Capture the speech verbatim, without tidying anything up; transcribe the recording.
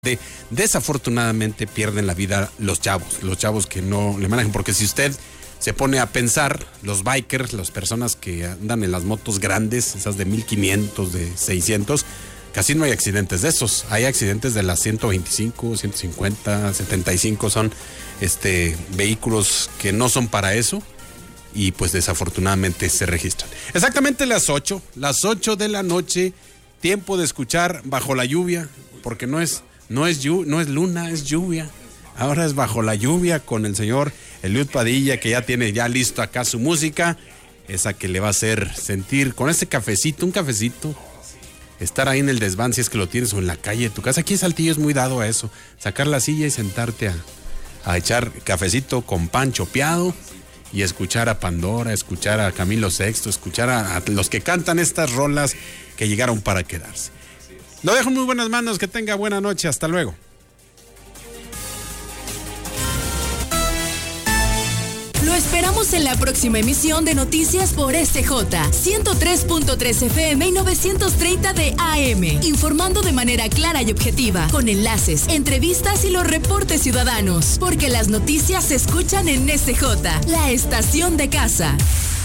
De, desafortunadamente pierden la vida los chavos, los chavos que no le manejan, porque si usted se pone a pensar, los bikers, las personas que andan en las motos grandes, esas de mil quinientos, de seiscientos, casi no hay accidentes de esos, hay accidentes de las ciento veinticinco, ciento cincuenta, setenta y cinco, son este vehículos que no son para eso y pues desafortunadamente se registran. Exactamente las ocho, las ocho de la noche, tiempo de escuchar Bajo la Lluvia, porque no es No es, no es luna, es lluvia. Ahora es Bajo la Lluvia con el señor Eliud Padilla, que ya tiene ya listo acá su música, esa que le va a hacer sentir con ese cafecito, un cafecito, estar ahí en el desván si es que lo tienes o en la calle de tu casa. Aquí en Saltillo es muy dado a eso, sacar la silla y sentarte a, a echar cafecito con pan chopeado y escuchar a Pandora, escuchar a Camilo Sexto, escuchar a, a los que cantan estas rolas que llegaron para quedarse. Lo dejo en muy buenas manos, que tenga buena noche, hasta luego. Lo esperamos en la próxima emisión de Noticias por S J, ciento tres punto tres F M y novecientos treinta de A M, informando de manera clara y objetiva, con enlaces, entrevistas y los reportes ciudadanos, porque las noticias se escuchan en S J, la estación de casa.